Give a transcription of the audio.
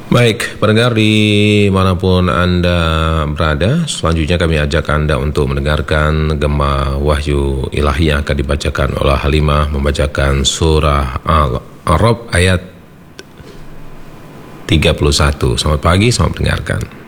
Baik, pendengar dimanapun Anda berada, selanjutnya kami ajak Anda untuk mendengarkan Gema Wahyu Ilahi yang akan dibacakan oleh Halimah, membacakan surah Al-A'raf ayat 31. Selamat pagi, selamat mendengarkan.